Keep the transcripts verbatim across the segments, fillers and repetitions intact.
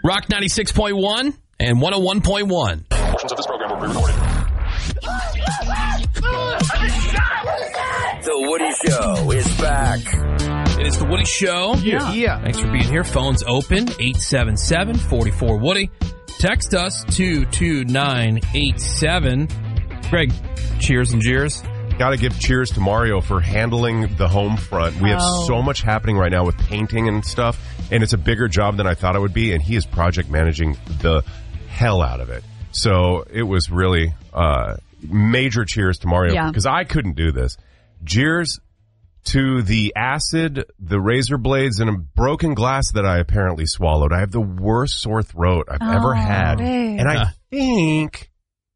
Rock ninety-six point one and one oh one point one. Portions of this program were pre-recorded. The Woody Show is back. It is the Woody Show. Yeah. yeah. Thanks for being here. Phone's open, eight seven seven, four four, Woody. Text us, two two nine eight seven. Greg, cheers and jeers. Got to give cheers to Mario for handling the home front. We have Oh. so much happening right now with painting and stuff, and it's a bigger job than I thought it would be, and he is project managing the hell out of it. So it was really uh major cheers to Mario, Yeah. because I couldn't do this. Cheers to the acid, the razor blades, and a broken glass that I apparently swallowed. I have the worst sore throat I've Oh, ever had. babe. And I think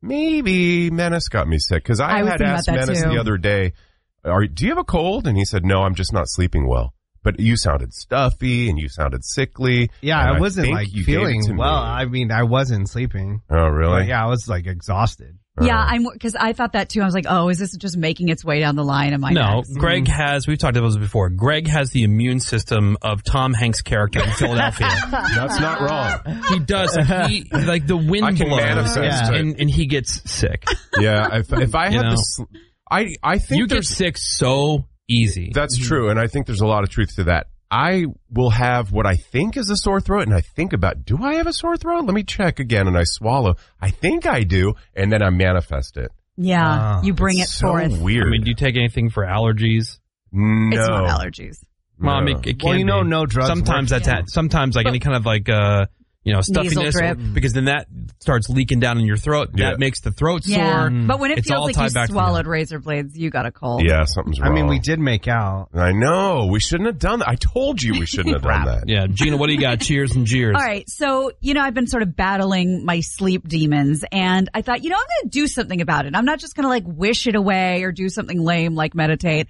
maybe Menace got me sick, because I, I was had thinking asked about that Menace too. the other day, Are, do you have a cold? And he said, no, I'm just not sleeping well. But you sounded stuffy and you sounded sickly. Yeah, and I wasn't think like you gave it feeling to me. well. I mean, I wasn't sleeping. Oh, really? But yeah, I was like exhausted. Yeah, I'm because I thought that too. I was like, oh, is this just making its way down the line? Am I No, next? Greg has, we've talked about this before, Greg has the immune system of Tom Hanks' character in Philadelphia. That's not wrong. He does. Like, he, like the wind I can blows manifest it. and, and he gets sick. Yeah, if, if I You had know? this, I, I think You get there's, sick so easy. that's true, and I think there's a lot of truth to that. I will have what I think is a sore throat, and I think about, do I have a sore throat? Let me check again, and I swallow. I think I do, and then I manifest it. Yeah, Oh, you bring it It's so forth. weird. I mean, do you take anything for allergies? no. It's not allergies. Mom, No. it, it can Well, you know, be. no drugs Sometimes work. that's at, sometimes like any kind of like uh you know stuffiness, drip. because then that starts leaking down in your throat. Yeah. That makes the throat Yeah, sore. but when it It's feels all like tied you back to swallowed razor blades, you got a cold. Yeah, something's wrong. I mean, we did make out. I know. We shouldn't have done that. I told you we shouldn't have done that. Yeah, Gina, what do you got? Cheers and jeers. All right, so, you know, I've been sort of battling my sleep demons, and I thought, you know, I'm going to do something about it. I'm not just going to, like, wish it away or do something lame like meditate.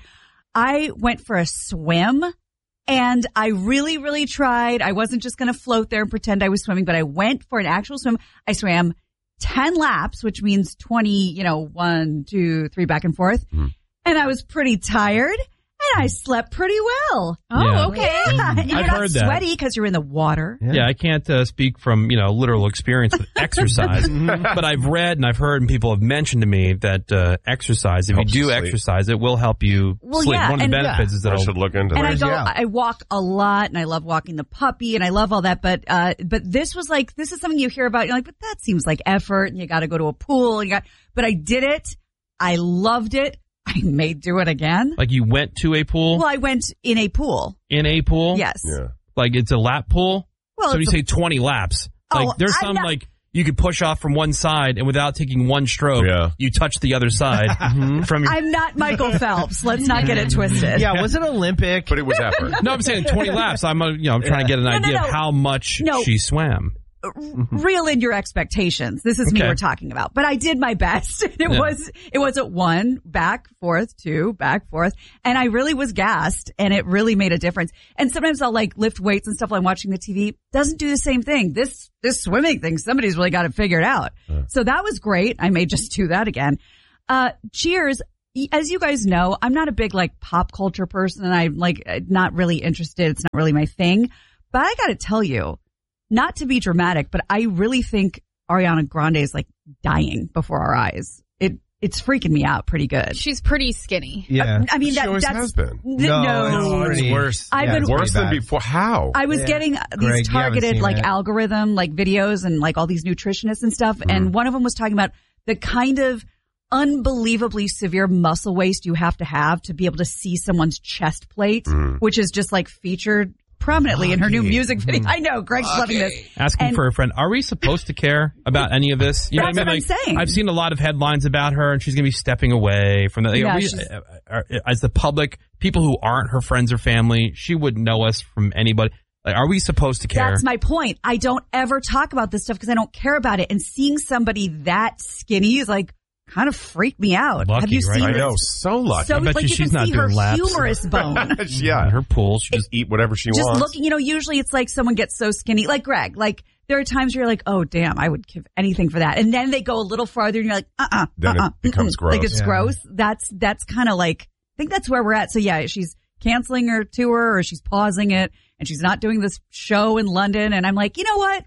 I went for a swim, and I really, really tried. I wasn't just going to float there and pretend I was swimming, but I went for an actual swim. I swam ten laps, which means twenty, you know, one, two, three, back and forth. Mm. And I was pretty tired. And I slept pretty well. Oh, Yeah. okay. And you're I've not heard that. sweaty because you're in the water. Yeah, I can't uh, speak from, you know, literal experience with exercise, but I've read and I've heard and people have mentioned to me that uh, exercise, if Helps you you do sleep. exercise, it will help you Well, sleep. yeah, One of the and- benefits is that I it'll should look into And that. I go, you out? I walk a lot, and I love walking the puppy, and I love all that. But, uh, but this was like, this is something you hear about. You're like, but that seems like effort, and you got to go to a pool. And you got, but I did it. I loved it. I may do it again. like you went to a pool, Well, I went in a pool. in a pool. Yes. Yeah. Like it's a lap pool. Well, so when you it's a- say twenty laps, like Oh, there's I'm some not- like you could push off from one side and without taking one stroke, Yeah. you touch the other side from your. I'm not Michael Phelps. Let's not get it twisted. Yeah, was it Olympic? But it was effort. No, I'm saying twenty laps. I'm, uh, you know, I'm trying to get an No, no, idea no. of how much No. she swam. Reel in your expectations. This is me Okay. we're talking about. But I did my best. It Yeah. was it wasn't one, back, forth, two, back, forth. And I really was gassed, and it really made a difference. And sometimes I'll like lift weights and stuff while I'm watching the T V. Doesn't do the same thing. This this swimming thing, somebody's really got it figured out. So that was great. I may just do that again. Uh cheers. As you guys know, I'm not a big like pop culture person, and I'm like not really interested. It's not really my thing. But I gotta tell you, not to be dramatic, but I really think Ariana Grande is like dying before our eyes. It it's freaking me out pretty good. She's pretty skinny. Yeah. I mean, She that, always that's has been. N- No, no. it's pretty- worse. I've yeah, been- it's Worse pretty than bad. before. How? I was Yeah. getting uh, Greg, these you haven't targeted seen like it. algorithm like videos and like all these nutritionists and stuff, Mm-hmm. and one of them was talking about the kind of unbelievably severe muscle waste you have to have to be able to see someone's chest plate, Mm-hmm. which is just like featured prominently in her new Okay. music video. I know, Greg's loving this. Asking And- for a friend. Are we supposed to care about any of this? You know That's what I mean? what I'm Like, saying. I've seen a lot of headlines about her, and she's going to be stepping away from the. Yeah, are we- she's- uh, are- as the public, people who aren't her friends or family, she wouldn't know us from anybody. Like, are we supposed to care? That's my point. I don't ever talk about this stuff because I don't care about it. And seeing somebody that skinny is like kind of freaked me out. Lucky, Have you right? seen I this? know. So lucky. So I bet like you you she's can not see her doing laps. humerus bone. yeah. In her pool. She just Just eat whatever she Just wants. looking, you know, usually it's like someone gets so skinny, like Greg, like there are times where you're like, oh damn, I would give anything for that. And then they go a little farther and you're like, uh-uh, Then it uh-uh, becomes mm-mm. Like gross. it's Yeah. gross. That's, that's kind of like, I think that's where we're at. So yeah, she's canceling her tour or she's pausing it and she's not doing this show in London. And I'm like, you know what?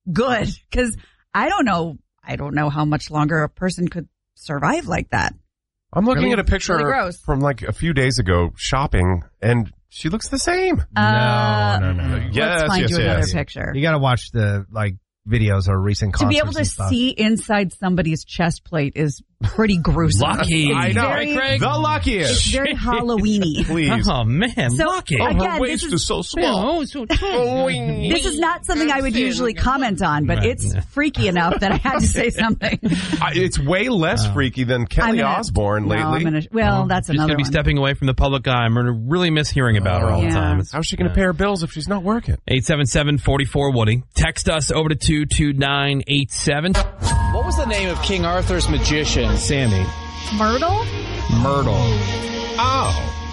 good. Cause I don't know, I don't know how much longer a person could survive like that. I'm looking Really- at a picture really gross. from like a few days ago shopping, and she looks the same. Uh, no, no, no. Yes, Let's find yes, you another yes. picture. You got to watch the like videos or recent To concerts be able to and stuff. see inside somebody's chest plate is pretty gruesome. Lucky. It's I know. very, Craig? The it's luckiest. very Halloween-y. Please. Oh, man. So, lucky. I- Oh, again, her waist this is, is- so small. Oh, so This is not something I would usually comment on, but Right. it's freaky enough that I had to say something. I, it's way less freaky than I'm Kelly gonna- Osbourne no, lately. I'm gonna, well, that's She's another going to be one. stepping away from the public eye. I'm going to really miss hearing about her all Yeah. the time. It's- How's she going to pay her bills if she's not working? eight seven seven, four four, Woody. Text us over to two two nine eight seven. What was the name of King Arthur's magician? Sammy. Myrtle? Myrtle. Oh.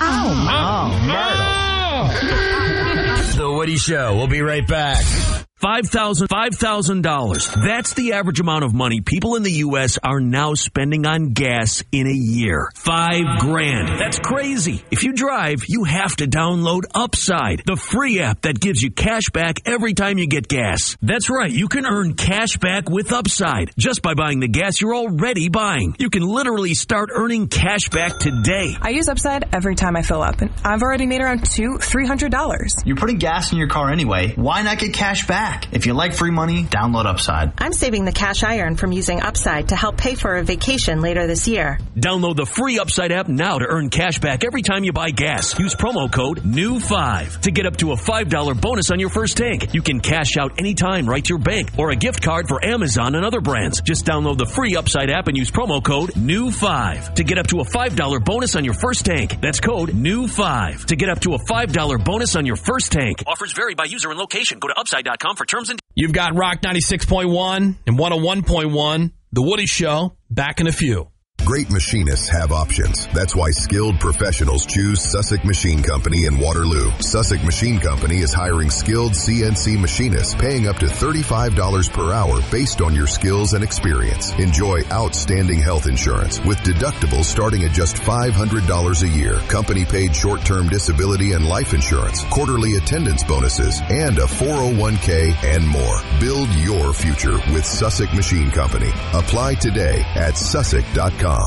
Oh. Myrtle. The Woody Show. We'll be right back. Five thousand five thousand dollars. That's the average amount of money people in the U S are now spending on gas in a year. Five grand. That's crazy. If you drive, you have to download Upside, the free app that gives you cash back every time you get gas. That's right. You can earn cash back with Upside just by buying the gas you're already buying. You can literally start earning cash back today. I use Upside every time I fill up, and I've already made around two, three hundred dollars. You're putting gas in your car anyway. Why not get cash back? If you like free money, download Upside. I'm saving the cash I earn from using Upside to help pay for a vacation later this year. Download the free Upside app now to earn cash back every time you buy gas. Use promo code N E W five to get up to a five dollars bonus on your first tank. You can cash out anytime right to your bank or a gift card for Amazon and other brands. Just download the free Upside app and use promo code N E W five to get up to a five dollars bonus on your first tank. That's code N E W five to get up to a five dollars bonus on your first tank. Offers vary by user and location. Go to upside dot com for terms and... You've got Rock ninety-six point one and one oh one point one. The Woody Show. Back in a few. Great machinists have options. That's why skilled professionals choose Sussex Machine Company in Waterloo. Sussex Machine Company is hiring skilled C N C machinists, paying up to thirty-five dollars per hour based on your skills and experience. Enjoy outstanding health insurance with deductibles starting at just five hundred dollars a year, company-paid short-term disability and life insurance, quarterly attendance bonuses, and a four oh one k and more. Build your future with Sussex Machine Company. Apply today at sussex dot com.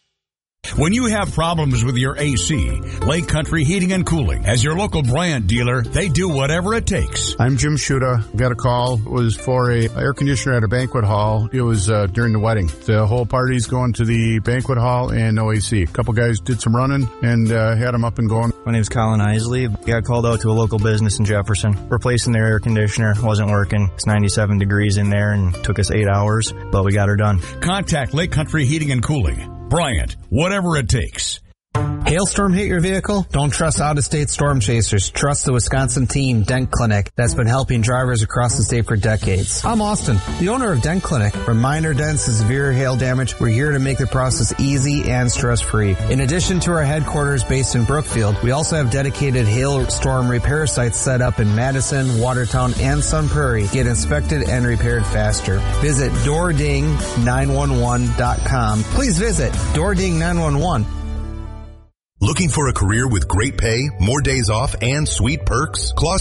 When you have problems with your A C, Lake Country Heating and Cooling, as your local Bryant dealer, they do whatever it takes. I'm Jim Shuda. Got a call. It was for a air conditioner at a banquet hall. It was uh, during the wedding. The whole party's going to the banquet hall and no A C. A couple guys did some running and uh, had them up and going. My name's Colin Isley. Got called out to a local business in Jefferson. Replacing their air conditioner. Wasn't working. It's ninety-seven degrees in there and took us eight hours, but we got her done. Contact Lake Country Heating and Cooling. Bryant, whatever it takes. Hailstorm hit your vehicle? Don't trust out-of-state storm chasers. Trust the Wisconsin team, Dent Clinic, that's been helping drivers across the state for decades. I'm Austin, the owner of Dent Clinic. From minor dents to severe hail damage, we're here to make the process easy and stress-free. In addition to our headquarters based in Brookfield, we also have dedicated hailstorm repair sites set up in Madison, Watertown, and Sun Prairie. Get inspected and repaired faster. Visit door ding nine one one dot com. Please visit door ding nine one one. Looking for a career with great pay, more days off, and sweet perks? Claus